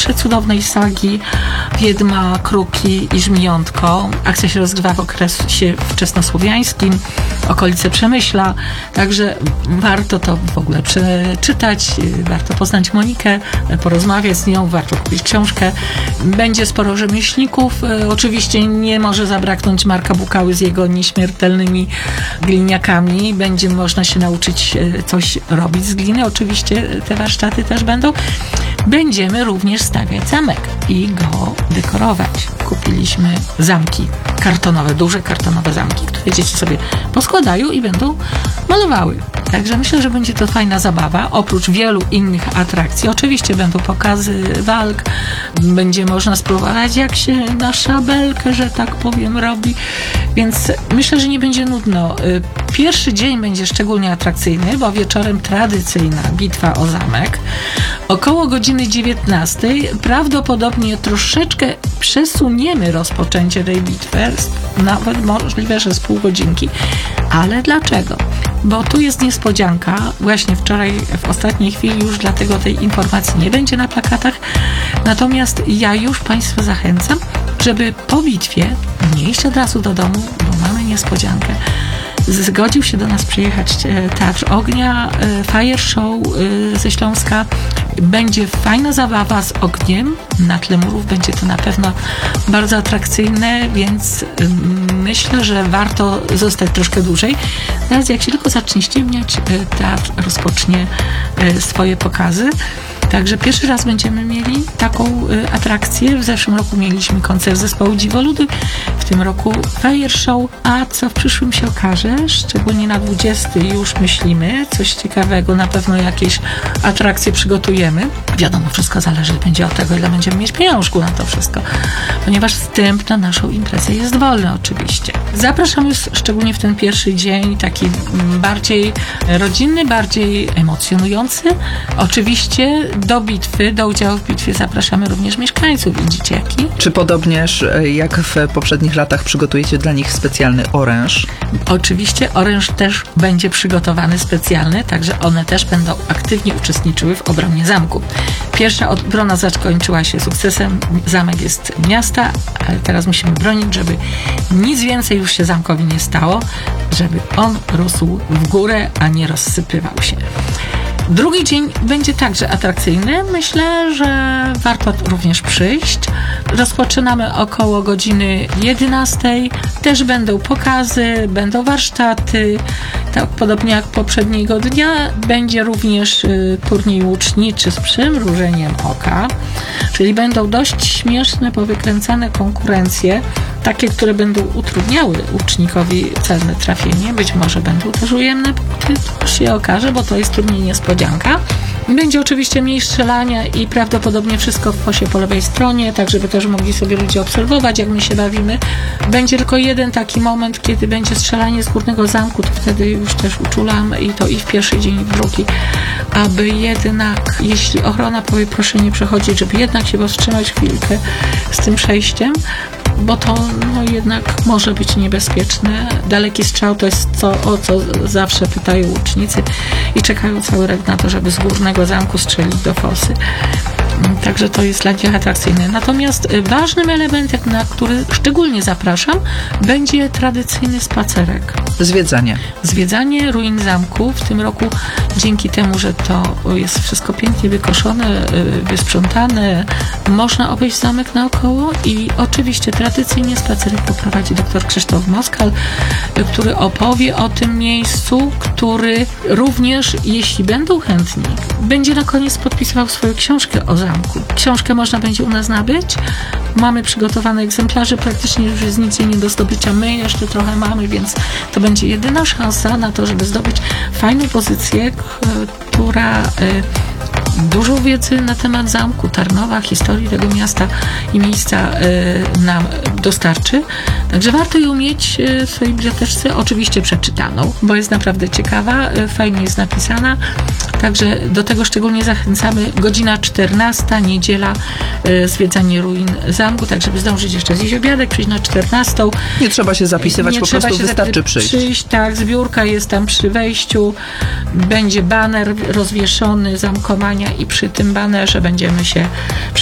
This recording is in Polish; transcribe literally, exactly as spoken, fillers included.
przecudownej sagi Wiedźma, Kruki i Żmijątko. Akcja się rozgrywa w okresie wczesnosłowiańskim, okolice Przemyśla, także warto to w ogóle przeczytać, warto poznać Monikę, porozmawiać z nią, warto kupić książkę. Będzie sporo rzemieślników, oczywiście nie może zabraknąć Marka Bukały z jego nieśmiertelnymi gliniakami, będzie można się nauczyć coś robić z gliny, oczywiście te warsztaty też będą. Będziemy również stawiać zamek i go dekorować. Kupiliśmy zamki kartonowe, duże kartonowe zamki, które dzieci sobie poskładają i będą malowały. Także myślę, że będzie to fajna zabawa, oprócz wielu innych atrakcji. Oczywiście będą pokazy walk, będzie można spróbować, jak się na szabelkę, że tak powiem, robi, więc myślę, że nie będzie nudno. Pierwszy dzień będzie szczególnie atrakcyjny, bo wieczorem tradycyjna bitwa o zamek. Około godziny dziewiętnastej prawdopodobnie troszeczkę przesuniemy rozpoczęcie tej bitwy, nawet możliwe, że z pół godzinki. Ale dlaczego? Bo tu jest niespodzianka. Właśnie wczoraj w ostatniej chwili już dlatego tej informacji nie będzie na plakatach. Natomiast ja już Państwa zachęcam, żeby po bitwie nie iść od razu do domu, bo mamy niespodziankę. Zgodził się do nas przyjechać Teatr Ognia, Fire Show ze Śląska. Będzie fajna zabawa z ogniem. Na tle murów będzie to na pewno bardzo atrakcyjne, więc myślę, że warto zostać troszkę dłużej. Teraz jak się tylko zacznie ściemniać, teatr rozpocznie swoje pokazy. Także pierwszy raz będziemy mieli taką y, atrakcję. W zeszłym roku mieliśmy koncert zespołu Dziwoludy, w tym roku Fire Show, a co w przyszłym się okaże, szczególnie na dwudziesty już myślimy, coś ciekawego, na pewno jakieś atrakcje przygotujemy. Wiadomo, wszystko zależy będzie od tego, ile będziemy mieć pieniążku na to wszystko, ponieważ wstęp na naszą imprezę jest wolny oczywiście. Zapraszam już szczególnie w ten pierwszy dzień, taki bardziej rodzinny, bardziej emocjonujący. Oczywiście do bitwy, do udziału w bitwie zapraszamy również mieszkańców i dzieciaki. Czy podobnież jak w poprzednich latach przygotujecie dla nich specjalny oręż? Oczywiście oręż też będzie przygotowany specjalny, także one też będą aktywnie uczestniczyły w obronie zamku. Pierwsza obrona zakończyła się sukcesem. Zamek jest miasta, ale teraz musimy bronić, żeby nic więcej już się zamkowi nie stało, żeby on rósł w górę, a nie rozsypywał się. Drugi dzień będzie także atrakcyjny. Myślę, że warto również przyjść. Rozpoczynamy około godziny jedenastej. Też będą pokazy, będą warsztaty. Tak podobnie jak poprzedniego dnia będzie również y, turniej łuczniczy z przymrużeniem oka. Czyli będą dość śmieszne, powykręcane konkurencje. Takie, które będą utrudniały łucznikowi celne trafienie. Być może będą też ujemne punkty. To się okaże, bo to jest turniej niespodzianka. Będzie oczywiście mniej strzelania i prawdopodobnie wszystko w fosie po lewej stronie, tak żeby też mogli sobie ludzie obserwować, jak my się bawimy. Będzie tylko jeden taki moment, kiedy będzie strzelanie z górnego zamku, to wtedy już też uczulam i to i w pierwszy dzień, i w drugi, aby jednak, jeśli ochrona powie, proszę nie przechodzić, żeby jednak się powstrzymać chwilkę z tym przejściem, bo to no, jednak może być niebezpieczne. Daleki strzał to jest to, o co zawsze pytają łucznicy i czekają cały rok na to, żeby z górnego zamku strzelić do fosy. Także to jest dla nich atrakcyjne. Natomiast ważnym elementem, na który szczególnie zapraszam, będzie tradycyjny spacerek. Zwiedzanie. Zwiedzanie ruin zamku. W tym roku dzięki temu, że to jest wszystko pięknie wykoszone, wysprzątane, można obejść zamek naokoło i oczywiście tradycyjnie spacerek poprowadzi dr Krzysztof Moskal, który opowie o tym miejscu, który również, jeśli będą chętni, będzie na koniec podpisywał swoją książkę o zamku. Książkę można będzie u nas nabyć. Mamy przygotowane egzemplarze, praktycznie już jest nic nie do zdobycia. My jeszcze trochę mamy, więc to będzie jedyna szansa na to, żeby zdobyć fajną pozycję, która dużo wiedzy na temat zamku, Tarnowa, historii tego miasta i miejsca y, nam dostarczy. Także warto ją mieć w swojej biblioteczce, oczywiście przeczytaną, bo jest naprawdę ciekawa, y, fajnie jest napisana. Także do tego szczególnie zachęcamy. Godzina czternasta, niedziela, y, zwiedzanie ruin zamku, tak żeby zdążyć jeszcze zjeść obiadek, przyjść na czternastą. Nie trzeba się zapisywać, Nie po prostu wystarczy przyjść. przyjść. Tak, zbiórka jest tam przy wejściu, będzie baner rozwieszony, zamkowania i przy tym banerze będziemy się